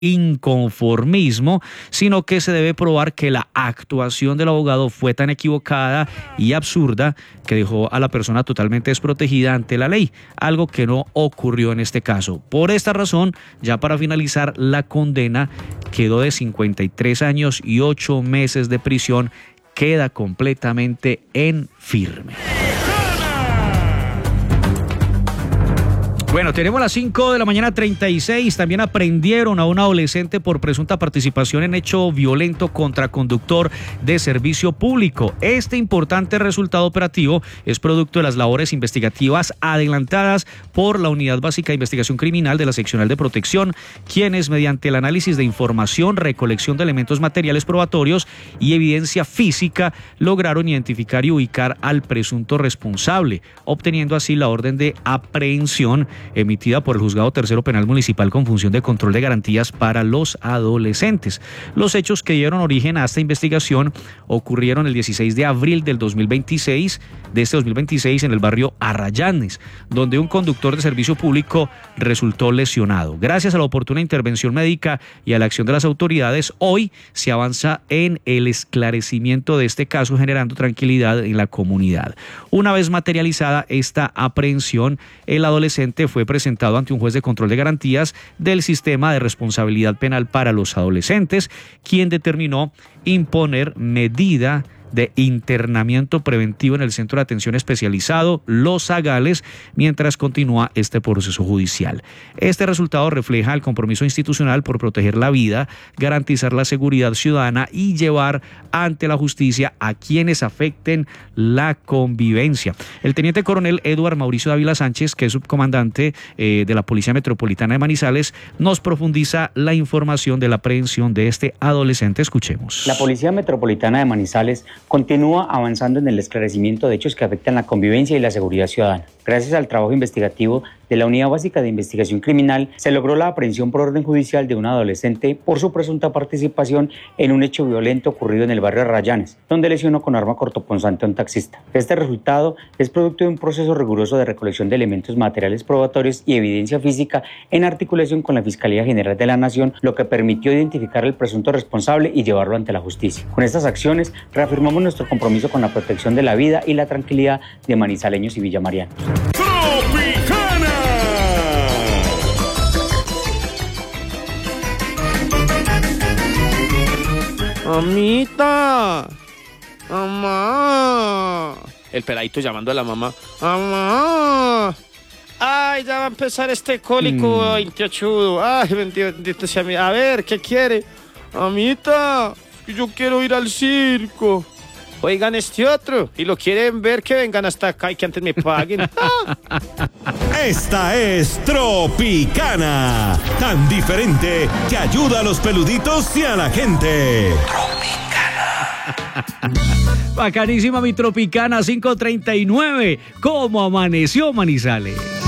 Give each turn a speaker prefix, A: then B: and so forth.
A: inconformismo, sino que se debe probar que la actuación del abogado fue tan equivocada y absurda que dejó a la persona totalmente desprotegida ante la ley, algo que no ocurrió en este caso. Por esta razón, ya para finalizar, la condena quedó de 53 años y 8 meses de prisión, queda completamente en firme. Bueno, tenemos las 5 de la mañana 36. También aprendieron a un adolescente por presunta participación en hecho violento contra conductor de servicio público. Este importante resultado operativo es producto de las labores investigativas adelantadas por la Unidad Básica de Investigación Criminal de la Seccional de Protección, quienes mediante el análisis de información, recolección de elementos materiales probatorios y evidencia física lograron identificar y ubicar al presunto responsable, obteniendo así la orden de aprehensión emitida por el Juzgado Tercero Penal Municipal con función de control de garantías para los adolescentes. Los hechos que dieron origen a esta investigación ocurrieron el 16 de abril del 2026, en el barrio Arrayanes, donde un conductor de servicio público resultó lesionado. Gracias a la oportuna intervención médica y a la acción de las autoridades, hoy se avanza en el esclarecimiento de este caso, generando tranquilidad en la comunidad. Una vez materializada esta aprehensión, el adolescente fue presentado ante un juez de control de garantías del sistema de responsabilidad penal para los adolescentes, quien determinó imponer medida de internamiento preventivo en el Centro de Atención Especializado Los Zagales mientras continúa este proceso judicial. Este resultado refleja el compromiso institucional por proteger la vida, garantizar la seguridad ciudadana y llevar ante la justicia a quienes afecten la convivencia. El teniente coronel Eduard Mauricio Dávila Sánchez, que es subcomandante de la Policía Metropolitana de Manizales, nos profundiza la información de la aprehensión de este adolescente. Escuchemos.
B: La Policía Metropolitana de Manizales continúa avanzando en el esclarecimiento de hechos que afectan la convivencia y la seguridad ciudadana. Gracias al trabajo investigativo de la Unidad Básica de Investigación Criminal, se logró la aprehensión por orden judicial de un adolescente por su presunta participación en un hecho violento ocurrido en el barrio Arrayanes, donde lesionó con arma cortopunzante a un taxista. Este resultado es producto de un proceso riguroso de recolección de elementos materiales probatorios y evidencia física en articulación con la Fiscalía General de la Nación, lo que permitió identificar al presunto responsable y llevarlo ante la justicia. Con estas acciones, reafirmamos nuestro compromiso con la protección de la vida y la tranquilidad de manizaleños y villamarianos.
C: Tropicana.
D: Mamita, mamá. El peladito llamando a la mamá. Mamá. Ay, ya va a empezar este cólico 28. Ay, bendito sea mi. A ver, ¿qué quiere? Mamita, yo quiero ir al circo. Oigan este otro, y lo quieren ver, que vengan hasta acá y que antes me paguen.
C: Esta es Tropicana, tan diferente que ayuda a los peluditos y a la gente.
A: Bacanísima mi Tropicana, 5:39. ¿Cómo amaneció Manizales?